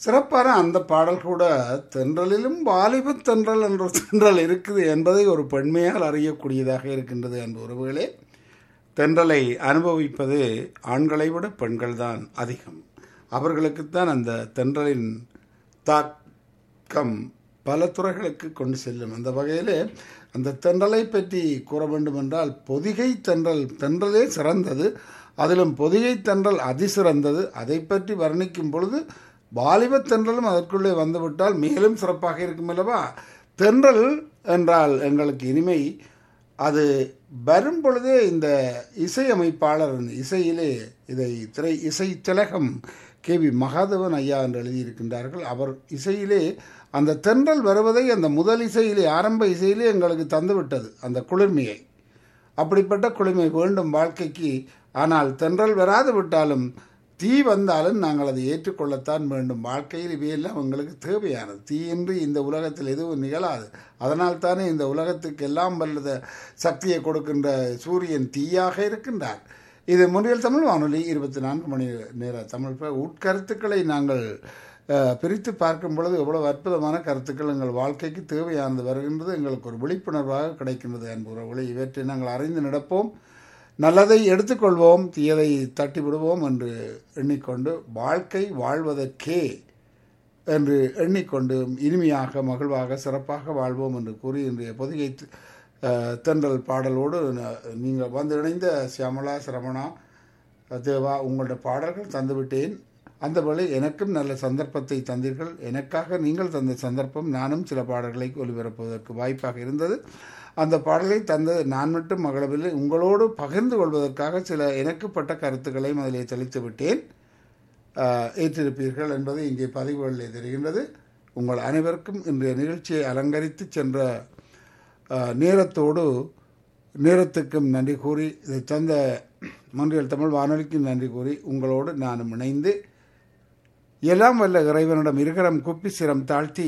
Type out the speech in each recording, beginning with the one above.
சிறப்பான அந்த பாடல் கூட தென்றலிலும் வாலிப தென்றல் என்ற தென்றல் இருக்குது என்பதை ஒரு பெண்மையால் அறியக்கூடியதாக இருக்கின்றது என்ற உறவுகளே. தென்றலை அனுபவிப்பது ஆண்களை விட பெண்கள்தான் அதிகம். அவர்களுக்குத்தான் அந்த தென்றலின் தாக்கம் பல துறைகளுக்கு கொண்டு செல்லும். அந்த வகையிலே அந்த தென்றலை பற்றி கூற வேண்டுமென்றால் பொதிகை தென்றல், தென்றலே சிறந்தது, அதிலும் பொதிகை தென்றல் அதிசிறந்தது. அதை பற்றி வர்ணிக்கும் பொழுது வாலிப தென்றலும் அதற்குள்ளே வந்துவிட்டால் மேலும் சிறப்பாக இருக்கும் அல்லவா. தென்றல் என்றால் எங்களுக்கு இனிமை. அது வரும் பொழுதே இந்த இசையமைப்பாளர் இசையிலே இதை இசை திலகம் KV மகாதேவன் ஐயா என்று எழுதியிருக்கின்றார்கள். அவர் இசையிலே அந்த தென்றல் வருவதை அந்த முதல் இசையிலே, ஆரம்ப இசையிலே எங்களுக்கு தந்துவிட்டது அந்த குளிர்மையை. அப்படிப்பட்ட குளிர்மை வேண்டும் வாழ்க்கைக்கு. ஆனால் தென்றல் வராது விட்டாலும் தீ வந்தாலும் நாங்கள் அதை ஏற்றுக்கொள்ளத்தான் வேண்டும். வாழ்க்கையில் இவையெல்லாம் எங்களுக்கு தேவையானது. தீயின்றி இந்த உலகத்தில் எதுவும் நிகழாது. அதனால் தானே இந்த உலகத்துக்கு எல்லாம் வல்லத சக்தியை கொடுக்கின்ற சூரியன் தீயாக இருக்கின்றார். இது முன்றியல் தமிழ் வானொலி 24 மணி நேர தமிழ். உட்கருத்துக்களை நாங்கள் பிரித்து பார்க்கும் பொழுது எவ்வளவு அற்புதமான கருத்துக்கள் எங்கள் வாழ்க்கைக்கு தேவையானது வருகின்றது. எங்களுக்கு ஒரு விழிப்புணர்வாக கிடைக்கின்றது என்பவர்களை. இவற்றை நாங்கள் அறிந்து நடப்போம், நல்லதை எடுத்துக்கொள்வோம், தீயதை தட்டிவிடுவோம் என்று எண்ணிக்கொண்டு வாழ்க்கை வாழ்வதற்கே என்று எண்ணிக்கொண்டு இனிமையாக மகிழ்வாக சிறப்பாக வாழ்வோம் என்று கூறி இன்றைய பொதிகை தென்றல் பாடலோடு நீங்கள் வந்து இணைந்த சியாமலா, சிரமணா, தேவா, உங்களுடைய பாடல்கள் தந்துவிட்டேன். அந்த வேளை எனக்கும் நல்ல சந்தர்ப்பத்தை தந்தீர்கள். எனக்காக நீங்கள் தந்த சந்தர்ப்பம், நானும் சில பாடல்களை ஒலிபரப்புவதற்கு வாய்ப்பாக இருந்தது. அந்த பாடலை தந்தது நான் மட்டும் மகளவில்லை, உங்களோடு பகிர்ந்து கொள்வதற்காக சில எனக்குப்பட்ட கருத்துக்களையும் அதிலே தெளித்து விட்டேன். ஏற்றிருப்பீர்கள் என்பது இங்கே பதிவுகளில் தெரிகின்றது. உங்கள் அனைவருக்கும் இன்றைய நிகழ்ச்சியை அலங்கரித்து சென்ற நேரத்துக்கும் நன்றி கூறி, இதை தந்த மொன்றியல் தமிழ் வானொலிக்கும் நன்றி கூறி, உங்களோடு நானும் இணைந்து எல்லாம் வல்ல இறைவனிடம் இருகரம் குப்பி சிரம் தாழ்த்தி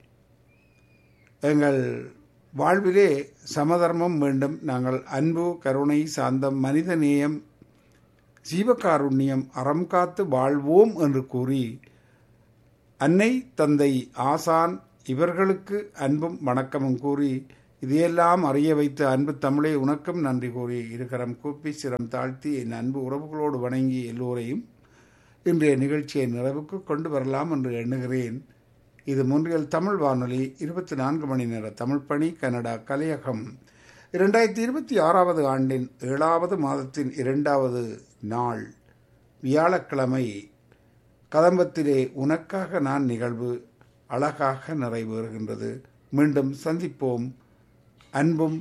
எங்கள் வாழ்விலே சமதர்மம் வேண்டும், நாங்கள் அன்பு, கருணை, சாந்தம், மனித நேயம், ஜீவகாருண்யம், அறம் காத்து வாழ்வோம் என்று கூறி, அன்னை, தந்தை, ஆசான் இவர்களுக்கு அன்பும் வணக்கமும் கூறி, இதையெல்லாம் அறிய வைத்த அன்பு தமிழை உனக்கும் நன்றி கூறி, இருகரம் கூப்பி சிரம் தாழ்த்தி என் அன்பு உறவுகளோடு வணங்கி எல்லோரையும் இன்றைய நிகழ்ச்சியை நிறைவுக்கு கொண்டு வரலாம் என்று எண்ணுகிறேன். இது முன்றியல் தமிழ் வானொலி 24 மணி நேர தமிழ் பணி, கனடா கலையகம். 2026 ஆண்டின் 7வது மாதத்தின் 2வது நாள் வியாழக்கிழமை. கதம்பத்திலே உனக்காக நான் நிகழ்வு அழகாக நிறைவேறுகின்றது. மீண்டும் சந்திப்போம். அன்பும்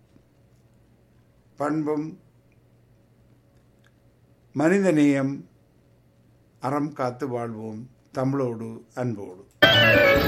பண்பும் மனிதநேயம், அறம் காத்து வாழ்வோம். தமிழோடு அன்போடு.